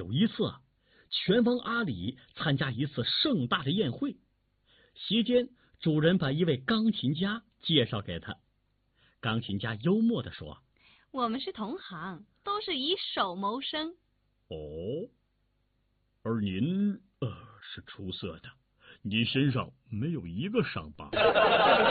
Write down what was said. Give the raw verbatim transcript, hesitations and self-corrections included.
有一次，拳王阿里参加一次盛大的宴会，席间主人把一位钢琴家介绍给他。钢琴家幽默地说：“ 我们是同行，都是以手谋生。” 哦，而您呃是出色的，您身上没有一个伤疤。